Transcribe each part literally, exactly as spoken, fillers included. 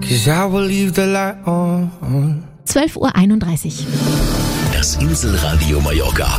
'cause I will leave the light on. zwölf Uhr einunddreißig. Das Inselradio Mallorca.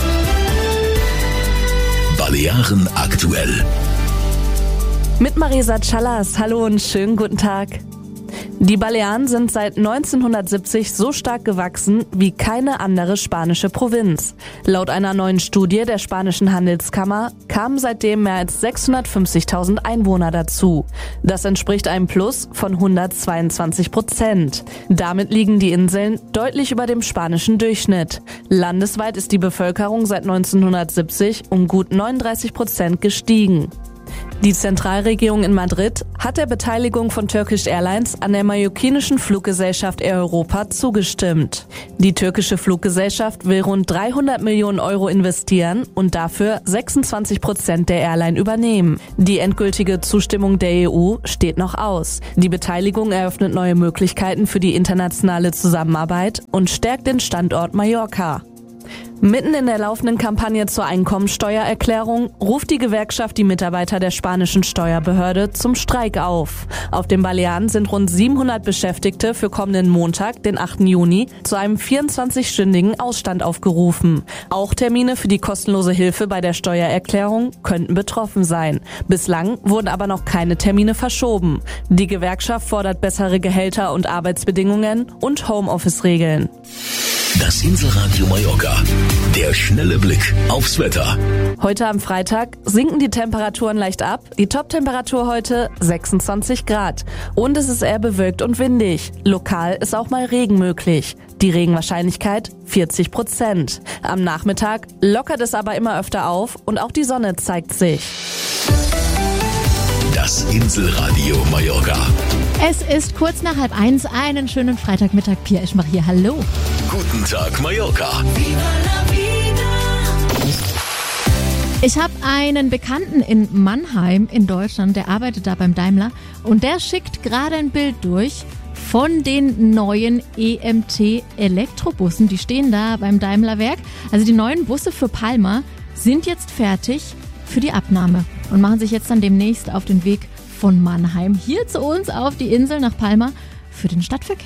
Balearen aktuell. Mit Marisa Callas. Hallo und schönen guten Tag. Die Balearen sind seit neunzehnhundertsiebzig so stark gewachsen wie keine andere spanische Provinz. Laut einer neuen Studie der spanischen Handelskammer kamen seitdem mehr als sechshundertfünfzigtausend Einwohner dazu. Das entspricht einem Plus von hundertzweiundzwanzig Prozent. Damit liegen die Inseln deutlich über dem spanischen Durchschnitt. Landesweit ist die Bevölkerung seit neunzehnhundertsiebzig um gut neununddreißig Prozent gestiegen. Die Zentralregierung in Madrid hat der Beteiligung von Turkish Airlines an der mallorquinischen Fluggesellschaft Air Europa zugestimmt. Die türkische Fluggesellschaft will rund dreihundert Millionen Euro investieren und dafür sechsundzwanzig Prozent der Airline übernehmen. Die endgültige Zustimmung der E U steht noch aus. Die Beteiligung eröffnet neue Möglichkeiten für die internationale Zusammenarbeit und stärkt den Standort Mallorca. Mitten in der laufenden Kampagne zur Einkommensteuererklärung ruft die Gewerkschaft die Mitarbeiter der spanischen Steuerbehörde zum Streik auf. Auf den Balearen sind rund siebenhundert Beschäftigte für kommenden Montag, den achten Juni, zu einem vierundzwanzigstündigen Ausstand aufgerufen. Auch Termine für die kostenlose Hilfe bei der Steuererklärung könnten betroffen sein. Bislang wurden aber noch keine Termine verschoben. Die Gewerkschaft fordert bessere Gehälter und Arbeitsbedingungen und Homeoffice-Regeln. Das Inselradio Mallorca. Der schnelle Blick aufs Wetter. Heute am Freitag sinken die Temperaturen leicht ab. Die Toptemperatur heute sechsundzwanzig Grad. Und es ist eher bewölkt und windig. Lokal ist auch mal Regen möglich. Die Regenwahrscheinlichkeit vierzig Prozent. Am Nachmittag lockert es aber immer öfter auf und auch die Sonne zeigt sich. Das Inselradio Mallorca. Es ist kurz nach halb eins. Einen schönen Freitagmittag. Pia Eschmach hier. Hallo. Guten Tag Mallorca. Ich habe einen Bekannten in Mannheim in Deutschland, der arbeitet da beim Daimler und der schickt gerade ein Bild durch von den neuen E M T-Elektrobussen. Die stehen da beim Daimler-Werk. Also die neuen Busse für Palma sind jetzt fertig für die Abnahme und machen sich jetzt dann demnächst auf den Weg von Mannheim hier zu uns auf die Insel nach Palma für den Stadtverkehr.